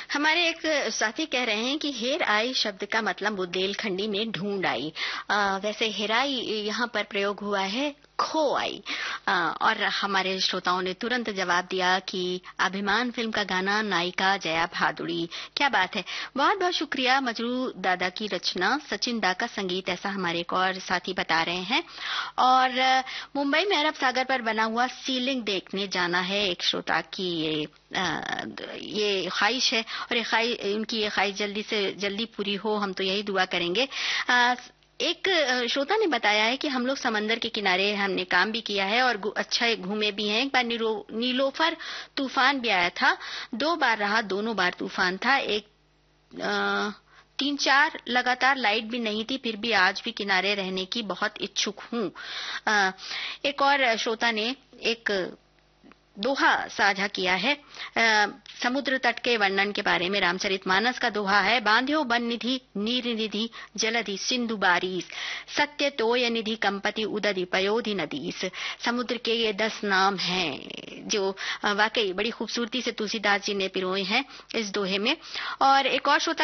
हमारे एक साथी कह रहे हैं कि हेर आई शब्द का मतलब बुंदेलखंडी में ढूंढ आई। वैसे हेराई यहाँ पर प्रयोग हुआ है खो आई। और हमारे श्रोताओं ने तुरंत जवाब दिया कि अभिमान फिल्म का गाना, नायिका जया भादुड़ी। क्या बात है, बहुत बहुत शुक्रिया। मजरू दादा की रचना, सचिन दा का संगीत, ऐसा हमारे एक और साथी बता रहे हैं। और मुंबई में अरब सागर पर बना हुआ सीलिंग देखने जाना है एक श्रोता की ये ख्वाहिश है, और उनकी ये ख्वाहिश जल्दी से जल्दी पूरी हो, हम तो यही दुआ करेंगे। एक श्रोता ने बताया है कि हम लोग समंदर के किनारे हमने काम भी किया है और अच्छा घूमे भी हैं। एक बार नीलोफर तूफान भी आया था, 2 बार रहा, दोनों बार तूफान था। एक 3-4 लगातार लाइट भी नहीं थी, फिर भी आज भी किनारे रहने की बहुत इच्छुक हूँ। एक और श्रोता ने एक दोहा साझा किया है समुद्र तट के वर्णन के बारे में। रामचरितमानस का दोहा है, बांध्यो बन निधि नीर निधि जलधि सिंधु बारीस, सत्य तोय निधि कंपति उदधि पयोधि नदीस। समुद्र के ये 10 नाम हैं जो वाकई बड़ी खूबसूरती से तुलसीदास जी ने पिरोए हैं इस दोहे में। और एक और श्रोता